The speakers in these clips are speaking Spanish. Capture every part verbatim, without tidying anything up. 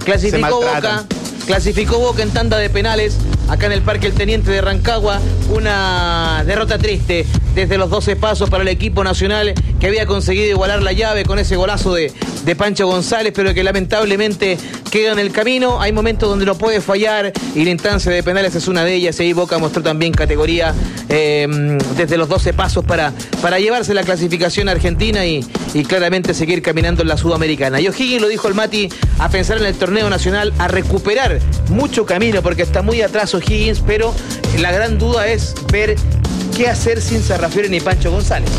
Clasificó Boca, clasificó Boca en tanda de penales, acá en el Parque El Teniente de Rancagua, una derrota triste desde los doce pasos para el equipo nacional que había conseguido igualar la llave con ese golazo de, de Pancho González, pero que lamentablemente queda en el camino. Hay momentos donde no puede fallar y la instancia de penales es una de ellas, y ahí Boca mostró también categoría eh, desde los doce pasos para, para llevarse la clasificación argentina y, y claramente seguir caminando en la Sudamericana. Y O'Higgins, lo dijo el Mati, a pensar en el torneo nacional, a recuperar mucho camino porque está muy atrás O'Higgins, pero la gran duda es ver qué hacer sin Sarrafiore ni Pancho González.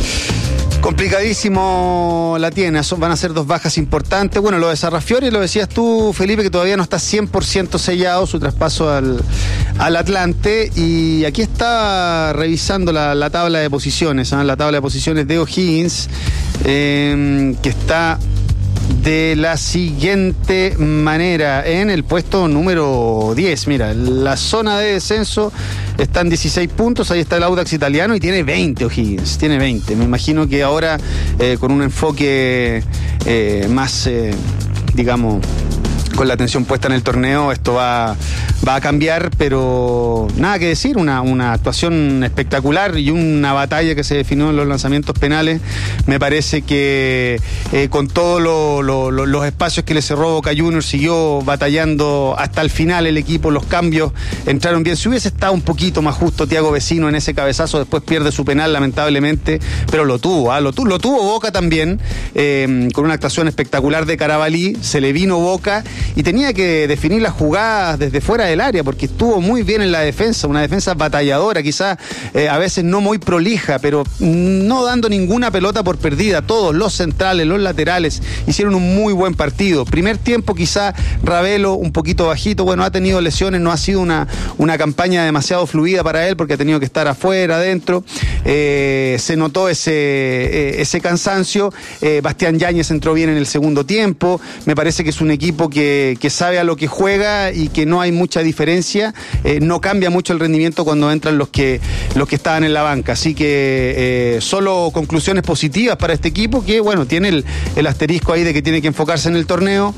Complicadísimo la tiene, van a ser dos bajas importantes. Bueno, lo de Sarrafiore, lo decías tú, Felipe, que todavía no está cien por ciento sellado su traspaso al, al Atlante. Y aquí está revisando la, la tabla de posiciones, ¿eh? La tabla de posiciones de O'Higgins, eh, que está de la siguiente manera, en el puesto número diez. Mira, la zona de descenso están dieciséis puntos, ahí está el Audax Italiano y tiene veinte O'Higgins, tiene veinte. Me imagino que ahora eh, con un enfoque eh, más, eh, digamos, con la atención puesta en el torneo, esto va, va a cambiar, pero nada que decir, una, una actuación espectacular y una batalla que se definió en los lanzamientos penales. Me parece que eh, con todos lo, lo, lo, los espacios que le cerró Boca Juniors, siguió batallando hasta el final el equipo, los cambios entraron bien. Si hubiese estado un poquito más justo Thiago Vecino en ese cabezazo, después pierde su penal lamentablemente, pero lo tuvo, ¿eh? lo, tu, lo tuvo Boca también, eh, con una actuación espectacular de Carabalí, se le vino Boca y tenía que definir las jugadas desde fuera del área, porque estuvo muy bien en la defensa, una defensa batalladora, quizás eh, a veces no muy prolija, pero no dando ninguna pelota por perdida. Todos los centrales, los laterales hicieron un muy buen partido. Primer tiempo quizás Ravelo un poquito bajito, bueno, ha tenido lesiones, no ha sido una, una campaña demasiado fluida para él porque ha tenido que estar afuera, adentro, eh, se notó ese, eh, ese cansancio. eh, Bastián Yáñez entró bien en el segundo tiempo. Me parece que es un equipo que, que sabe a lo que juega y que no hay mucha diferencia, eh, no cambia mucho el rendimiento cuando entran los que, los que estaban en la banca, así que eh, solo conclusiones positivas para este equipo, que bueno, tiene el, el asterisco ahí de que tiene que enfocarse en el torneo,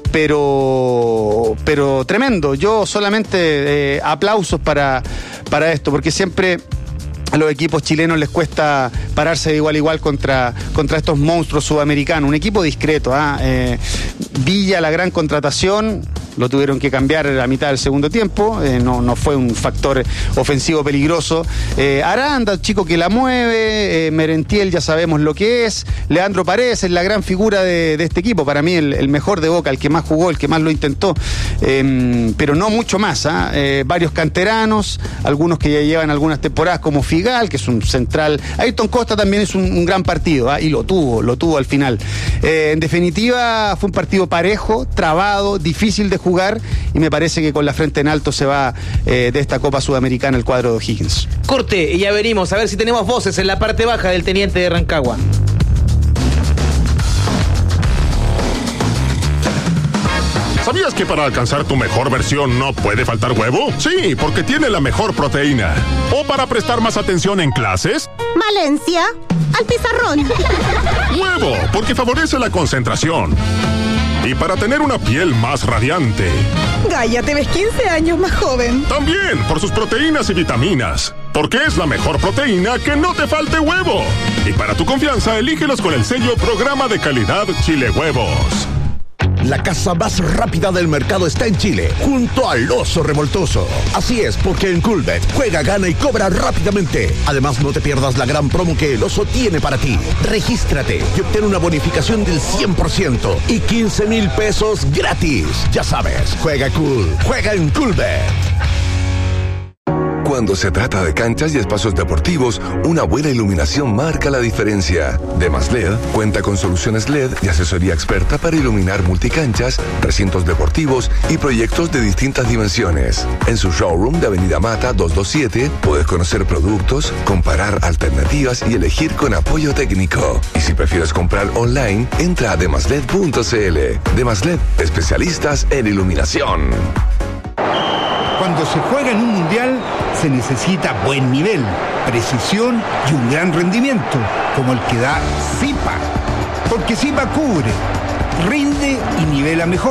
pero pero tremendo. Yo solamente eh, aplausos para, para esto, porque siempre a los equipos chilenos les cuesta pararse de igual a igual contra, contra estos monstruos sudamericanos. Un equipo discreto, ¿eh? Eh, Villa, la gran contratación, lo tuvieron que cambiar a la mitad del segundo tiempo, eh, no, no fue un factor ofensivo peligroso. eh, Aranda, chico que la mueve, eh, Merentiel ya sabemos lo que es, Leandro Paredes es la gran figura de, de este equipo, para mí el, el mejor de Boca, el que más jugó, el que más lo intentó, eh, pero no mucho más, ¿eh? Eh, varios canteranos, algunos que ya llevan algunas temporadas como Figal, que es un central. Ayrton Costa también es un, un gran partido, ¿eh? Y lo tuvo, lo tuvo al final. Eh, en definitiva fue un partido parejo, trabado, difícil de jugar, y me parece que con la frente en alto se va eh, de esta Copa Sudamericana el cuadro de O'Higgins. Corte, y ya venimos a ver si tenemos voces en la parte baja del Teniente de Rancagua. ¿Sabías que para alcanzar tu mejor versión no puede faltar huevo? Sí, porque tiene la mejor proteína. ¿O para prestar más atención en clases? Valencia, al pizarrón. Huevo, porque favorece la concentración. Y para tener una piel más radiante. Gaia, te ves quince años más joven. También por sus proteínas y vitaminas. Porque es la mejor proteína que no te falte huevo. Y para tu confianza, elígelos con el sello Programa de Calidad Chile Huevos. La casa más rápida del mercado está en Chile, junto al Oso Revoltoso. Así es, porque en Coolbet juega, gana y cobra rápidamente. Además, no te pierdas la gran promo que el Oso tiene para ti. Regístrate y obtén una bonificación del cien por ciento y quince mil pesos gratis. Ya sabes, juega cool, juega en Coolbet. Cuando se trata de canchas y espacios deportivos, una buena iluminación marca la diferencia. Demas L E D cuenta con soluciones L E D y asesoría experta para iluminar multicanchas, recintos deportivos y proyectos de distintas dimensiones. En su showroom de Avenida Mata doscientos veintisiete puedes conocer productos, comparar alternativas y elegir con apoyo técnico. Y si prefieres comprar online, entra a demasled punto cl. Demas L E D, especialistas en iluminación. Cuando se juega en un mundial, se necesita buen nivel, precisión y un gran rendimiento, como el que da Zipa. Porque Zipa cubre, rinde y nivela mejor.